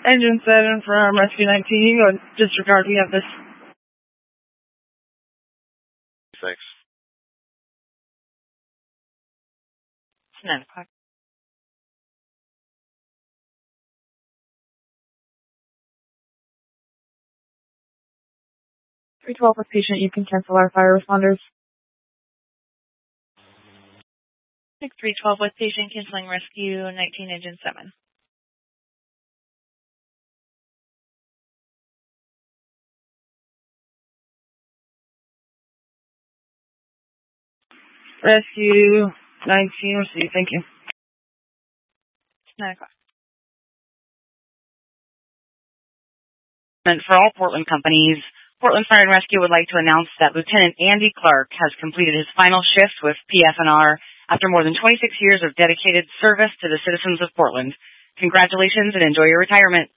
Engine 7 from Rescue 19. You go disregard. We have this. Thanks. It's 9 o'clock. 312 with patient, you can cancel our fire responders. 312 with patient, canceling Rescue 19, Engine 7. Rescue 19, receive. Thank you. It's 9 o'clock. For all Portland companies, Portland Fire and Rescue would like to announce that Lieutenant Andy Clark has completed his final shift with PF&R after more than 26 years of dedicated service to the citizens of Portland. Congratulations and enjoy your retirement.